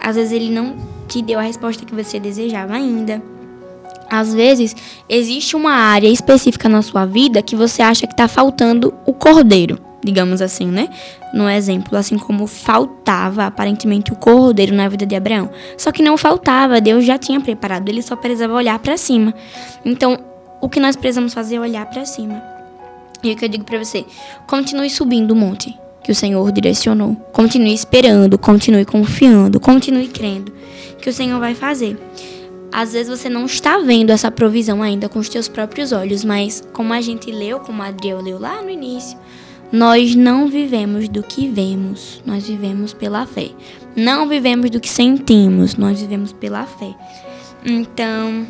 Às vezes ele não te deu a resposta que você desejava ainda. Às vezes, existe uma área específica na sua vida que você acha que está faltando o cordeiro, digamos assim, né? No exemplo, assim como faltava aparentemente o cordeiro na vida de Abraão. Só que não faltava, Deus já tinha preparado, ele só precisava olhar para cima. Então, o que nós precisamos fazer é olhar para cima. E o que eu digo para você, continue subindo o monte que o Senhor direcionou. Continue esperando, continue confiando, continue crendo que o Senhor vai fazer. Às vezes você não está vendo essa provisão ainda com os teus próprios olhos, mas como a gente leu, como a Adriel leu lá no início, nós não vivemos do que vemos, nós vivemos pela fé. Não vivemos do que sentimos, nós vivemos pela fé. Então,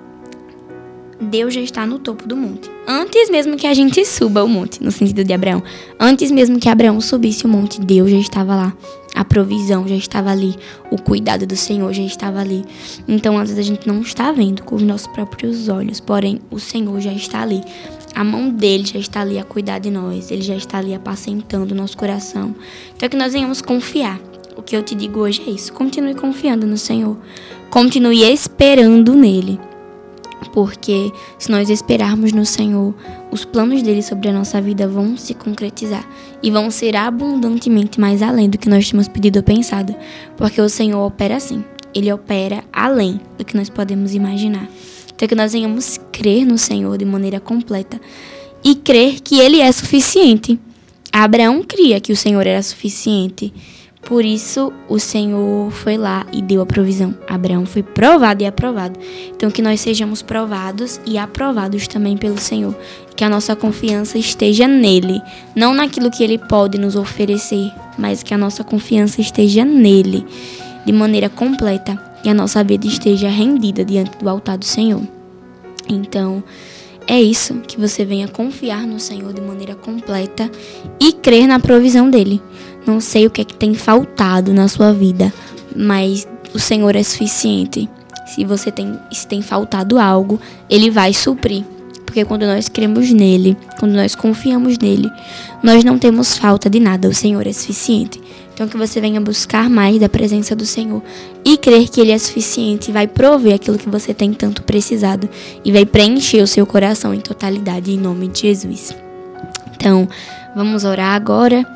Deus já está no topo do monte. Antes mesmo que a gente suba o monte, no sentido de Abraão. Antes mesmo que Abraão subisse o monte, Deus já estava lá. A provisão já estava ali. O cuidado do Senhor já estava ali. Então, às vezes, a gente não está vendo com os nossos próprios olhos. Porém, o Senhor já está ali. A mão dele já está ali a cuidar de nós. Ele já está ali apacentando o nosso coração. Então, que nós venhamos confiar. O que eu te digo hoje é isso. Continue confiando no Senhor. Continue esperando nele. Porque se nós esperarmos no Senhor, os planos dele sobre a nossa vida vão se concretizar e vão ser abundantemente mais além do que nós tínhamos pedido ou pensado. Porque o Senhor opera assim, ele opera além do que nós podemos imaginar. Então que nós venhamos crer no Senhor de maneira completa e crer que ele é suficiente. Abraão cria que o Senhor era suficiente. Por isso, o Senhor foi lá e deu a provisão. Abraão foi provado e aprovado. Então, que nós sejamos provados e aprovados também pelo Senhor. Que a nossa confiança esteja nele. Não naquilo que ele pode nos oferecer, mas que a nossa confiança esteja nele de maneira completa. E a nossa vida esteja rendida diante do altar do Senhor. Então, é isso, que você venha confiar no Senhor de maneira completa e crer na provisão dele. Não sei o que é que tem faltado na sua vida, mas o Senhor é suficiente. Se tem faltado algo, ele vai suprir. Porque quando nós cremos nele, quando nós confiamos nele, nós não temos falta de nada. O Senhor é suficiente. Então que você venha buscar mais da presença do Senhor e crer que ele é suficiente, vai prover aquilo que você tem tanto precisado e vai preencher o seu coração em totalidade em nome de Jesus. Então, vamos orar agora.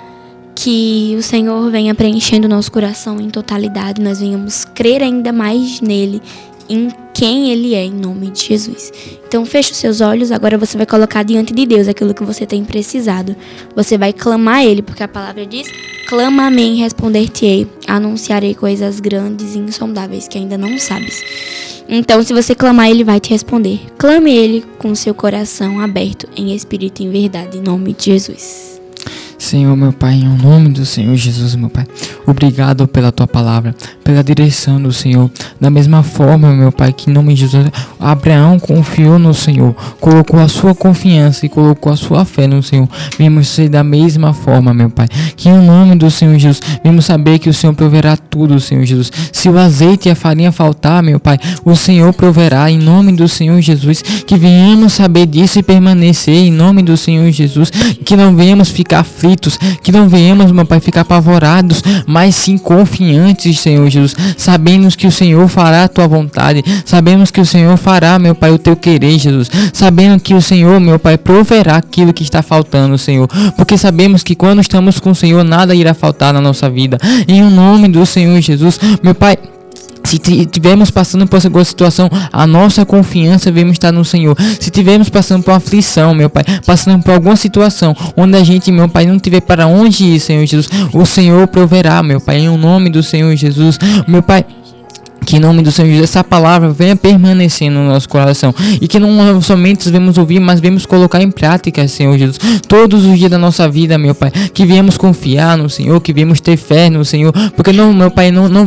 Que o Senhor venha preenchendo o nosso coração em totalidade, nós venhamos crer ainda mais nele, em quem ele é, em nome de Jesus. Então feche os seus olhos, agora você vai colocar diante de Deus aquilo que você tem precisado. Você vai clamar a ele, porque a palavra diz: clama a mim e responder-te-ei, anunciarei coisas grandes e insondáveis que ainda não sabes. Então, se você clamar, ele vai te responder. Clame ele com o seu coração aberto, em espírito e em verdade, em nome de Jesus. Senhor, meu Pai, em nome do Senhor Jesus, meu Pai, obrigado pela Tua palavra, pela direção do Senhor. Da mesma forma, meu Pai, que em nome de Jesus, Abraão confiou no Senhor, colocou a sua confiança e colocou a sua fé no Senhor. Vimos ser da mesma forma, meu Pai, que em nome do Senhor Jesus, vimos saber que o Senhor proverá tudo, Senhor Jesus. Se o azeite e a farinha faltar, meu Pai, o Senhor proverá em nome do Senhor Jesus. Que venhamos saber disso e permanecer em nome do Senhor Jesus. Que não venhamos ficar aflitos, que não venhamos, meu Pai, ficar apavorados, mas sim confiantes, Senhor Jesus. Sabemos que o Senhor fará a Tua vontade. Sabemos que o Senhor fará, meu Pai, o Teu querer, Jesus. Sabendo que o Senhor, meu Pai, proverá aquilo que está faltando, Senhor. Porque sabemos que quando estamos com o Senhor, nada irá faltar na nossa vida. Em nome do Senhor Jesus, meu Pai, se estivermos passando por essa situação, a nossa confiança devemos estar no Senhor. Se estivermos passando por aflição, meu Pai, passando por alguma situação onde a gente, meu Pai, não tiver para onde ir, Senhor Jesus, o Senhor proverá, meu Pai, em nome do Senhor Jesus. Meu Pai, que em nome do Senhor Jesus, essa palavra venha permanecer no nosso coração. E que não somente devemos ouvir, mas devemos colocar em prática, Senhor Jesus, todos os dias da nossa vida, meu Pai. Que viemos confiar no Senhor, que viemos ter fé no Senhor. Porque não, meu Pai, não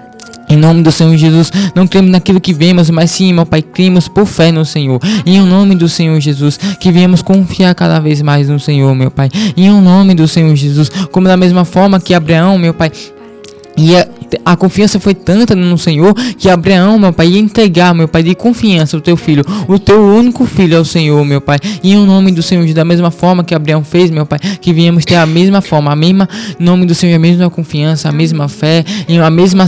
em nome do Senhor Jesus, não cremos naquilo que vemos, mas sim, meu Pai, cremos por fé no Senhor. E em nome do Senhor Jesus, que viemos confiar cada vez mais no Senhor, meu Pai. E em nome do Senhor Jesus, como da mesma forma que Abraão, meu Pai, e a confiança foi tanta no Senhor que Abraão, meu Pai, ia entregar, meu Pai, de confiança o teu filho, o teu único filho ao Senhor, meu Pai. E em nome do Senhor, da mesma forma que Abraão fez, meu Pai, que viemos ter a mesma forma, em nome do Senhor, a mesma confiança, a mesma fé, e a mesma